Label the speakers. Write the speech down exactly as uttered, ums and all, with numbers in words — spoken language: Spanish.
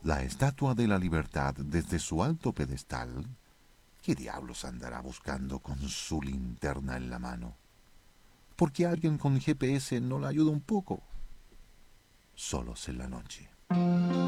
Speaker 1: la Estatua de la Libertad desde su alto pedestal, ¿qué diablos andará buscando con su linterna en la mano? ¿Por qué alguien con G P S no la ayuda un poco? Solos en la noche.